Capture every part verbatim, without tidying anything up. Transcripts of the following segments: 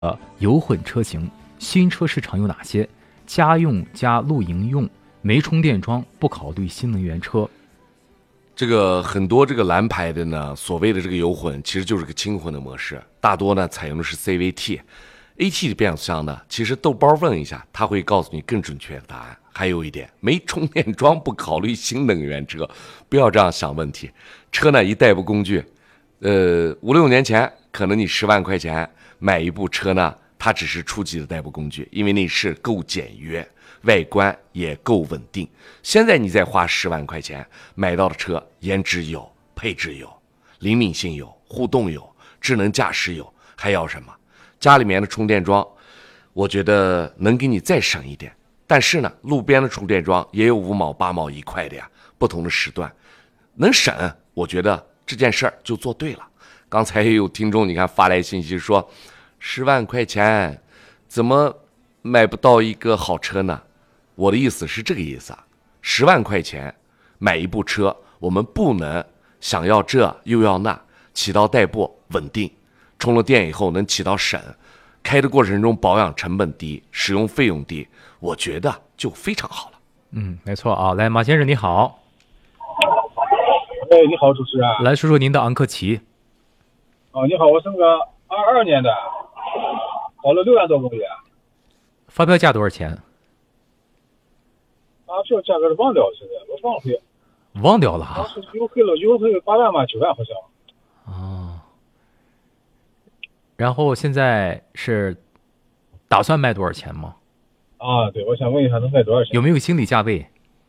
呃，油混车型，新车市场有哪些？家用加露营用，没充电桩，不考虑新能源车。 这个很多这个蓝牌的呢，所谓的这个油混，其实就是个轻混的模式，大多呢采用的是 C V T。A T 的变速箱呢，其实豆包问一下，他会告诉你更准确的答案。还有一点，没充电桩不考虑新能源车，不要这样想问题。车呢一代步工具，呃，五六年前可能你十万块钱买一部车呢，它只是初级的代步工具，因为内饰够简约，外观也够稳定。现在你再花十万块钱买到的车，颜值有，配置有，灵敏性有，互动有，智能驾驶有，还要什么？家里面的充电桩，我觉得能给你再省一点。但是呢，路边的充电桩也有五毛、八毛、一块的呀，不同的时段能省，我觉得这件事儿就做对了。刚才也有听众，你看发来信息说，十万块钱怎么买不到一个好车呢？我的意思是这个意思啊，十万块钱买一部车，我们不能想要这又要那，起到代步稳定。充了电以后能起到省，开的过程中保养成本低，使用费用低，我觉得就非常好了。 嗯，没错啊。来，马先生你好。 哎，你好，主持人。 来说说您的昂克旗。 哦，你好，我是个二二年的，跑了六万多公里。 发票价多少钱？ 发票价格是忘掉了，现在我忘了。 忘掉了当时优惠了，优惠八万吧，九万好像。 哦。然后现在是打算卖多少钱吗？ 啊，对，我想问一下能卖多少钱？ 有没有心理价位？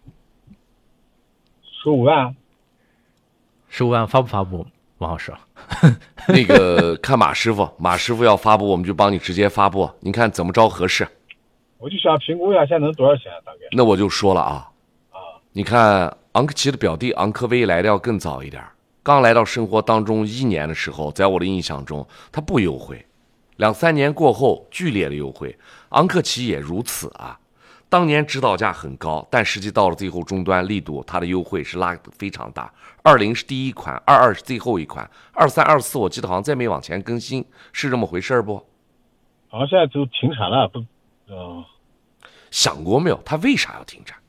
十五万。 十五万发不发布，王老师？ 那个看马师傅，马师傅要发布，我们就帮你直接发布。您看怎么着合适？ 我就想评估一下，现在能多少钱大概？ 那我就说了啊， 啊， 你看昂克旗的表弟昂科威来的要更早一点。刚来到生活当中一年的时候，在我的印象中，它不优惠。两三年过后，剧烈的优惠，昂克旗也如此啊。当年指导价很高，但实际到了最后终端力度，它的优惠是拉得非常大。二零是第一款，二二是最后一款，二三、二四我记得好像再没往前更新，是这么回事不？ 好像现在都停产了，不，嗯。 想过没有？它为啥要停产？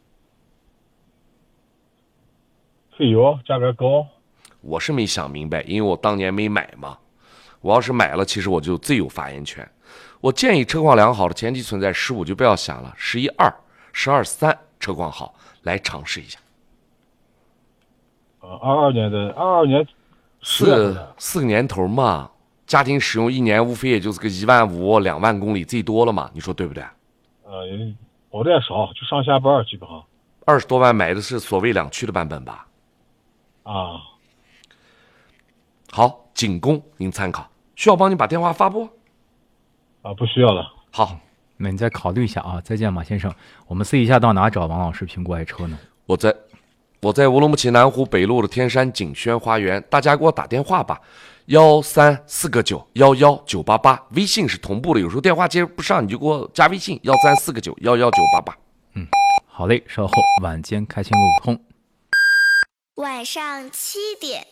费油价格高。 我是没想明白，因为我当年没买嘛。我要是买了，其实我就最有发言权。我建议车况良好的前提存在十五就不要想了，十一二、十二三车况好，来尝试一下。 啊，二二年的，二二年四四个年头嘛，家庭使用一年无非也就是个一万五、两万公里最多了嘛，你说对不对？ 呃，跑的也少，就上下班基本上。 二十多万买的是所谓两驱的版本吧？ 啊。 好，仅供您参考。需要帮你把电话发布？ 啊，不需要了。 好， 那你再考虑一下啊。再见，马先生。我们私底下到哪找王老师评估爱车呢？ 我在，我在乌鲁木齐南湖北路的天山景轩花园，大家给我打电话吧，幺三四个九幺幺九八八，微信是同步的，有时候电话接不上，你就给我加微信幺三四个九幺幺九八八。 嗯，好嘞，稍后晚间开心路通。 晚上七点。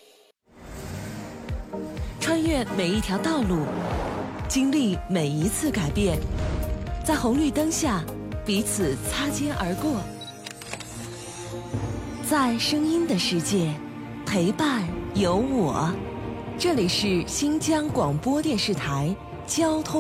穿越每一条道路，经历每一次改变，在红绿灯下彼此擦肩而过，在声音的世界陪伴有我。这里是新疆广播电视台交通